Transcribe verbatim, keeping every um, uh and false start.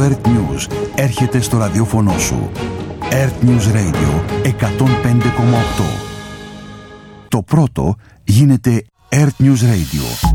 Earth News έρχεται στο ραδιόφωνο σου. Earth News Radio εκατόν πέντε κόμμα οκτώ. Το πρώτο γίνεται Earth News Radio.